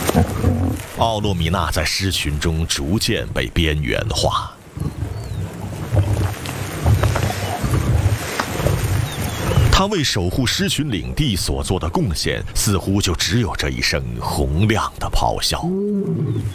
奥洛米娜在狮群中逐渐被边缘化。他为守护狮群领地所做的贡献，似乎就只有这一声洪亮的咆哮。